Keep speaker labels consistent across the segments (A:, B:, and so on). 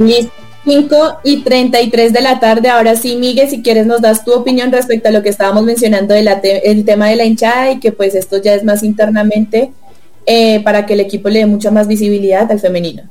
A: Listo. 5:33 de la tarde. Ahora sí, Miguel, si quieres nos das tu opinión respecto a lo que estábamos mencionando el tema de la hinchada y que pues esto ya es más internamente para que el equipo le dé mucha más visibilidad al femenino.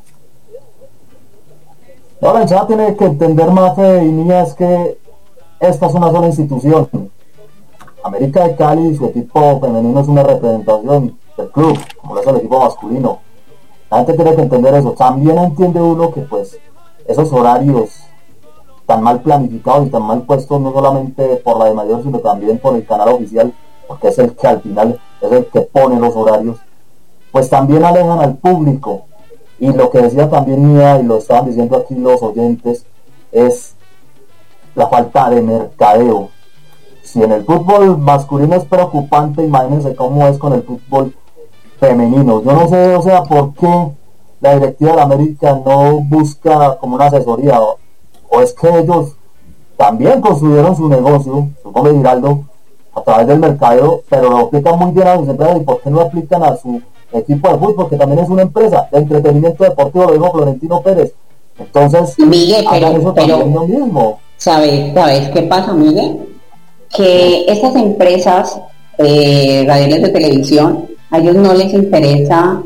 B: No, la hinchada tiene que entender más, y niña, es que esta es una sola institución. América de Cali, su equipo femenino es una representación del club, como lo es el equipo masculino. La gente tiene que entender eso. También entiende uno que pues esos horarios tan mal planificados y tan mal puestos, no solamente por la de mayor, sino también por el canal oficial, porque es el que al final es el que pone los horarios, pues también alejan al público. Y lo que decía también Mía, y lo estaban diciendo aquí los oyentes, es la falta de mercadeo. Si en el fútbol masculino es preocupante, imagínense cómo es con el fútbol femenino. Yo no sé, o sea, por qué la directiva de la América no busca como una asesoría, o es que ellos también construyeron su negocio, supongo Giraldo, a través del mercadeo, pero lo aplican muy bien a sus empresas. ¿Y por qué no aplican a su equipo de fútbol, que también es una empresa de entretenimiento deportivo? Lo dijo Florentino Pérez. Entonces,
C: Miguel,
B: eso también lo mismo.
C: ¿Sabes qué pasa, Miguel? Que estas empresas radiales de televisión, a ellos no les interesa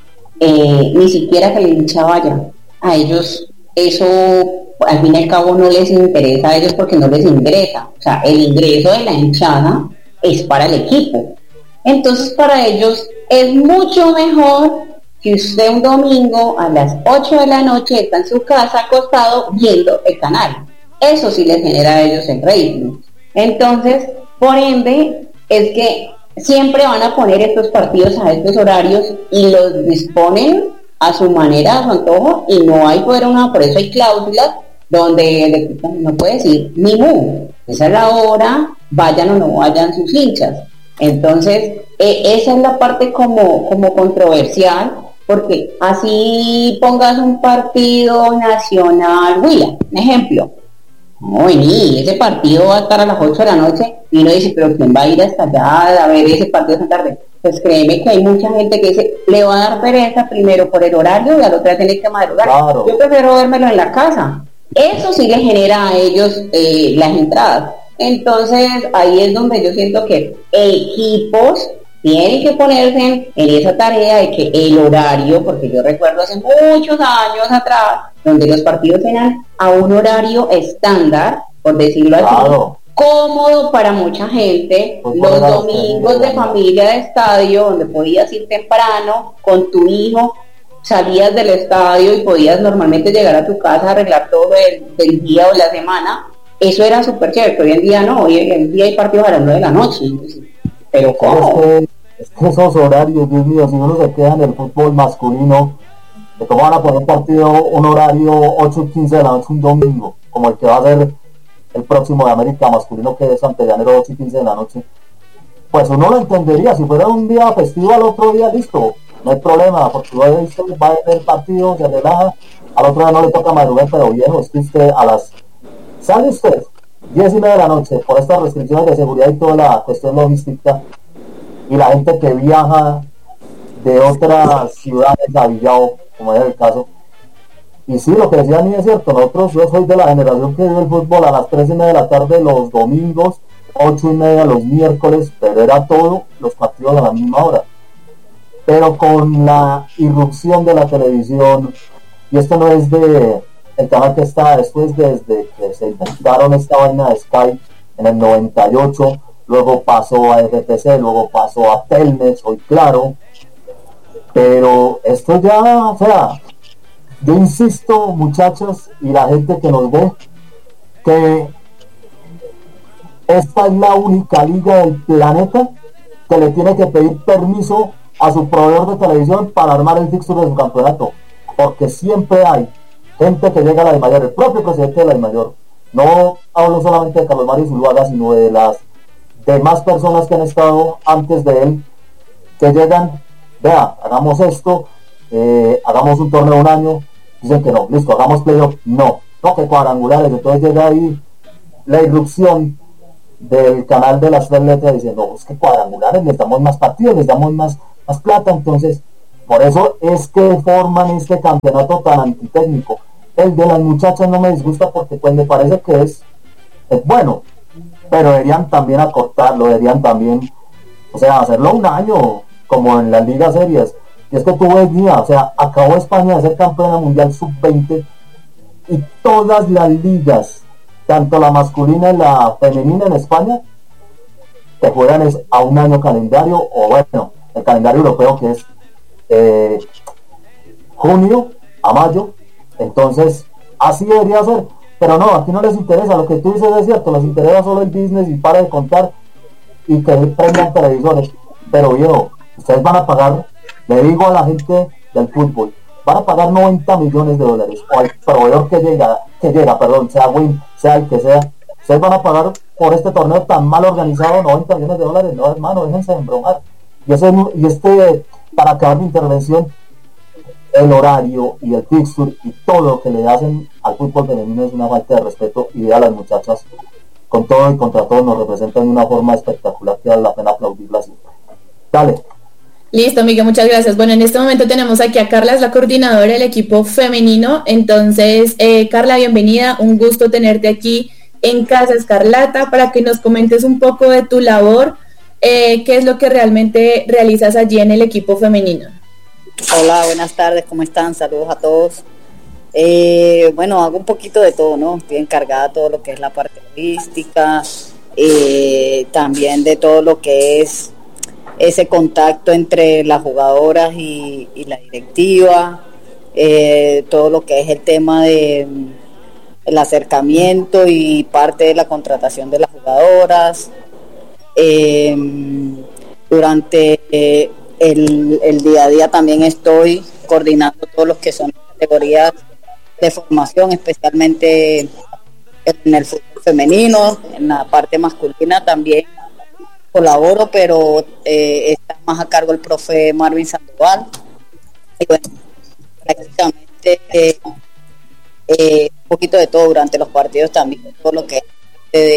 C: ni siquiera que la hincha vaya. A ellos eso, al fin y al cabo, no les interesa a ellos porque no les ingresa. O sea, el ingreso de la hinchada es para el equipo. Entonces, para ellos es mucho mejor que usted un domingo a las 8 de la noche está en su casa acostado viendo el canal. Eso sí les genera a ellos el rating. Entonces, por ende, es que siempre van a poner estos partidos a estos horarios y los disponen a su manera, a su antojo, y no hay poder una, por eso hay cláusulas donde el equipo no puede decir ni mu, esa es la hora, vayan o no vayan sus hinchas. Entonces, esa es la parte como controversial, porque así pongas un partido nacional, Huila, un ejemplo. No, vení, ese partido va a estar a las 8 de la noche y uno dice, pero ¿quién va a ir hasta allá a ver ese partido esta tarde? Pues créeme que hay mucha gente que dice, le va a dar pereza primero por el horario y al otro día tiene que madrugar. Claro. Yo prefiero vérmelo en la casa. Eso sí le genera a ellos las entradas. Entonces ahí es donde yo siento que equipos tienen que ponerse en esa tarea de que el horario, porque yo recuerdo hace muchos años atrás, donde los partidos eran a un horario estándar, por decirlo así, claro, cómodo para mucha gente, pues los domingos de familia de estadio, donde podías ir temprano con tu hijo, salías del estadio y podías normalmente llegar a tu casa a arreglar todo del día o la semana. Eso era súper chévere. Hoy en día no, hoy en día hay partidos a las 9 de la noche. Pero ¿cómo?
B: Es que esos horarios, Dios mío, si uno se queda en el fútbol masculino, de cómo van a poner partido un horario 8:15 de la noche un domingo, como el que va a ser el próximo de América masculino, que es ante llanero 8:15 de la noche, pues uno lo entendería. Si fuera un día festivo al otro día, listo, no hay problema, porque va a ver el partido, se relaja, al otro día no le toca madrugar, pero viejo, es que usted sale usted 10:30 de la noche por estas restricciones de seguridad y toda la cuestión logística, y la gente que viaja de otras ciudades a Villao, como es el caso. Y sí, lo que decía ni es cierto. Yo soy de la generación que vio el fútbol a las 3:30 de la tarde los domingos, 8:30 los miércoles, pero era todo los partidos a la misma hora. Pero con la irrupción de la televisión, y esto no es de el canal que está, esto es desde que se inventaron esta vaina de Sky en el 98, luego pasó a RTC, luego pasó a Telmex, hoy Claro, pero esto ya, o sea, yo insisto, muchachos, y la gente que nos ve, que esta es la única liga del planeta que le tiene que pedir permiso a su proveedor de televisión para armar el fixture de su campeonato, porque siempre hay gente que llega a la DIMAYOR, el propio presidente de la DIMAYOR, no hablo solamente de Carlos Mario Zuluaga, sino de las demás personas que han estado antes de él, que llegan, vea, hagamos esto, hagamos un torneo un año, dicen que no, listo, hagamos playoff, no, que cuadrangulares. Entonces llega ahí la irrupción del canal de las 3 letras diciendo, es que cuadrangulares, les damos más partidos, les damos más plata. Entonces por eso es que forman este campeonato tan antitécnico. El de las muchachas no me disgusta porque pues me parece que es bueno, pero deberían también acortarlo, deberían también, o sea, hacerlo un año, como en las ligas serias. Y es que tú ves, mira, o sea, acabó España de ser campeona mundial sub-20 y todas las ligas, tanto la masculina y la femenina en España, te juegan es a un año calendario, o bueno, el calendario europeo que es junio a mayo. Entonces así debería ser, pero no, aquí no les interesa. Lo que tú dices es cierto, les interesa solo el business y para de contar y que prendan televisores. Pero viejo, ustedes van a pagar, le digo a la gente del fútbol, van a pagar 90 millones de dólares o al proveedor que llega, perdón, sea Win, sea el que sea. Ustedes van a pagar por este torneo tan mal organizado 90 millones de dólares. No, hermano, déjense de embromar. Para acabar mi intervención, el horario y el fixture y todo lo que le hacen al fútbol femenino es una falta de respeto, y a las muchachas con todo y contra todo nos representan de una forma espectacular que vale la pena aplaudirla siempre. Dale.
A: Listo, Miguel, muchas gracias. Bueno, en este momento tenemos aquí a Carla, es la coordinadora del equipo femenino. Entonces, Carla, bienvenida, un gusto tenerte aquí en Casa Escarlata para que nos comentes un poco de tu labor, qué es lo que realmente realizas allí en el equipo femenino.
D: Hola, buenas tardes, ¿cómo están? Saludos a todos. Bueno, hago un poquito de todo, ¿no? Estoy encargada de todo lo que es la parte logística, también de todo lo que es ese contacto entre las jugadoras y la directiva, todo lo que es el tema de el acercamiento y parte de la contratación de las jugadoras. Durante el día a día también estoy coordinando todos los que son categorías de formación, especialmente en el fútbol femenino. En la parte masculina también colaboro, pero está más a cargo el profe Marvin Sandoval. Y bueno, prácticamente un poquito de todo durante los partidos también, todo lo que es de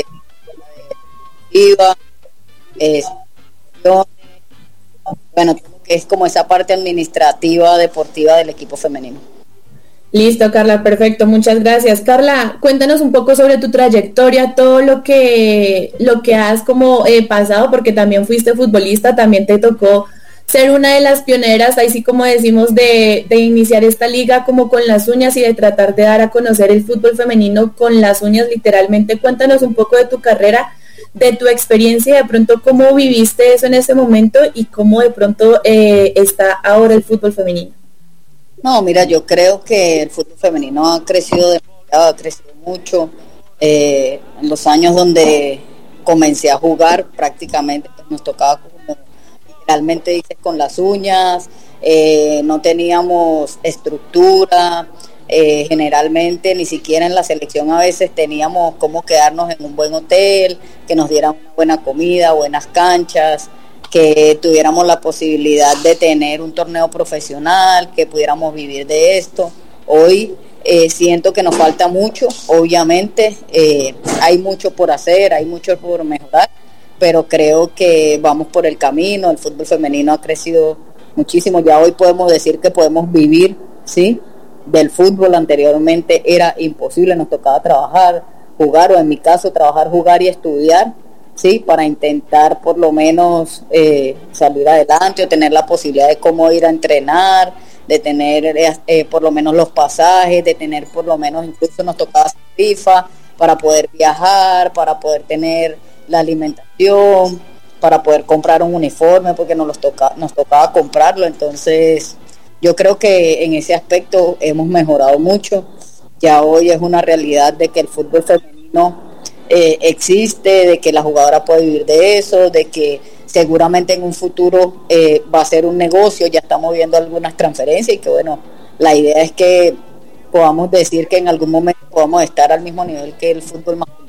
D: bueno, que es como esa parte administrativa deportiva del equipo femenino.
A: Listo, Carla, perfecto, muchas gracias. Carla, cuéntanos un poco sobre tu trayectoria, todo lo que has como pasado, porque también fuiste futbolista, también te tocó ser una de las pioneras, ahí sí como decimos, de iniciar esta liga como con las uñas y de tratar de dar a conocer el fútbol femenino con las uñas literalmente. Cuéntanos un poco de tu carrera, de tu experiencia, de pronto cómo viviste eso en ese momento y cómo de pronto está ahora el fútbol femenino.
D: No, mira, yo creo que el fútbol femenino ha crecido demasiado, ha crecido mucho. En los años donde comencé a jugar, prácticamente pues, nos tocaba como literalmente dices con las uñas, no teníamos estructura, generalmente ni siquiera en la selección a veces teníamos cómo quedarnos en un buen hotel, que nos dieran una buena comida, buenas canchas, que tuviéramos la posibilidad de tener un torneo profesional, que pudiéramos vivir de esto. Hoy siento que nos falta mucho, obviamente hay mucho por hacer, hay mucho por mejorar, pero creo que vamos por el camino. El fútbol femenino ha crecido muchísimo, ya hoy podemos decir que podemos vivir, ¿sí?, del fútbol. Anteriormente era imposible, nos tocaba trabajar, jugar, o en mi caso trabajar, jugar y estudiar, sí, para intentar por lo menos salir adelante o tener la posibilidad de cómo ir a entrenar, de tener por lo menos los pasajes, de tener por lo menos, incluso nos tocaba FIFA para poder viajar, para poder tener la alimentación, para poder comprar un uniforme, porque nos tocaba comprarlo. Entonces yo creo que en ese aspecto hemos mejorado mucho. Ya hoy es una realidad de que el fútbol femenino existe, de que la jugadora puede vivir de eso, de que seguramente en un futuro va a ser un negocio. Ya estamos viendo algunas transferencias y que bueno, la idea es que podamos decir que en algún momento podamos estar al mismo nivel que el fútbol masculino.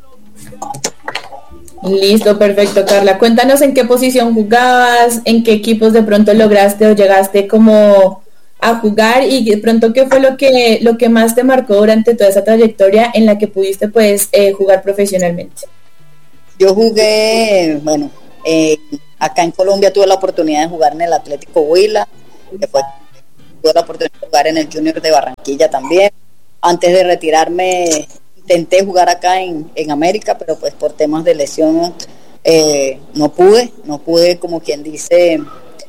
A: Listo, perfecto, Carla. Cuéntanos en qué posición jugabas, en qué equipos de pronto lograste o llegaste como a jugar, y de pronto qué fue lo que más te marcó durante toda esa trayectoria en la que pudiste pues jugar profesionalmente.
D: Yo jugué, bueno, acá en Colombia tuve la oportunidad de jugar en el Atlético Huila, tuve la oportunidad de jugar en el Junior de Barranquilla también, antes de retirarme intenté jugar acá en América, pero pues por temas de lesión no pude como quien dice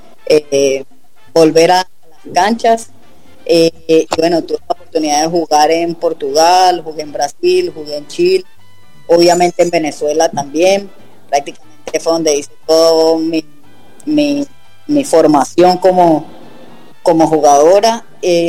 D: volver a las canchas. Y bueno, tuve la oportunidad de jugar en Portugal, jugué en Brasil, jugué en Chile, obviamente en Venezuela también. Prácticamente fue donde hice toda mi formación como jugadora.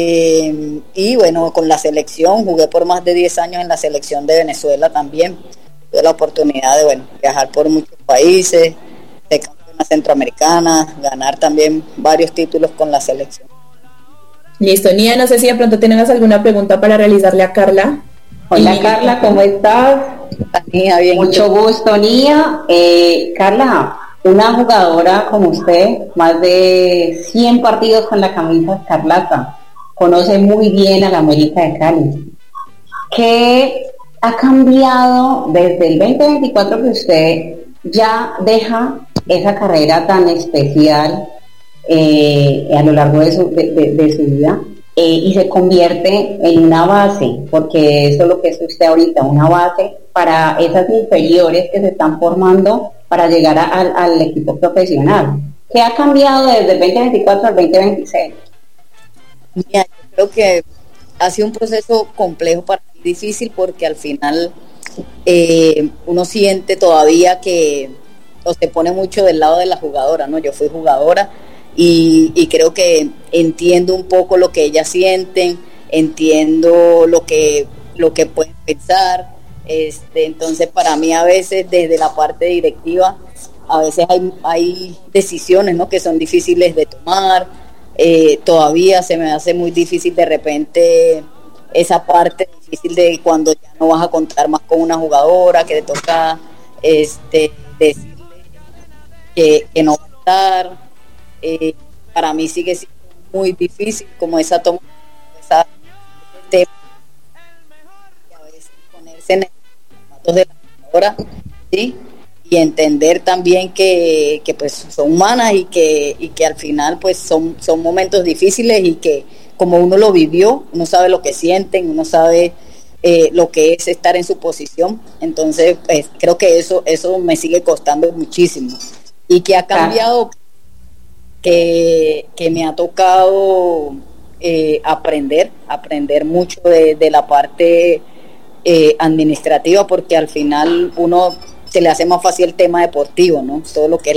D: Y bueno, con la selección jugué por más de 10 años en la selección de Venezuela también. Tuve la oportunidad de viajar por muchos países, de campeona centroamericana, ganar también varios títulos con la selección.
A: Listo, Nia, no sé si de pronto tengas alguna pregunta para realizarle a Carla.
C: Hola Carla, ¿cómo estás?
D: Nia, bien.
C: Mucho gusto, Nia. Carla, una jugadora como usted, más de 100 partidos con la camisa escarlata, conoce muy bien a la América de Cali. ¿Qué ha cambiado desde el 2024 que usted ya deja esa carrera tan especial a lo largo de su vida y se convierte en una base, porque eso es lo que es usted ahorita, una base para esas inferiores que se están formando para llegar al equipo profesional? ¿Qué ha cambiado desde el 2024 al 2026?
D: Mira, yo creo que ha sido un proceso complejo para mí, difícil, porque al final uno siente todavía que se pone mucho del lado de la jugadora, ¿no? Yo fui jugadora y creo que entiendo un poco lo que ellas sienten, entiendo lo que pueden pensar. Entonces para mí a veces desde la parte directiva a veces hay decisiones, ¿no?, que son difíciles de tomar. Todavía se me hace muy difícil de repente esa parte difícil de cuando ya no vas a contar más con una jugadora, que te toca decirle que no va a estar. Para mí sigue siendo muy difícil como esa toma de tema, y a veces ponerse en el zapatos de la jugadora, ¿sí? Y entender también que pues son humanas y que al final pues son momentos difíciles, y que como uno lo vivió, uno sabe lo que sienten, uno sabe lo que es estar en su posición. Entonces pues, creo que eso me sigue costando muchísimo, y que ha cambiado, que me ha tocado aprender mucho de la parte administrativa, porque al final uno se le hace más fácil el tema deportivo, ¿no? Todo lo que es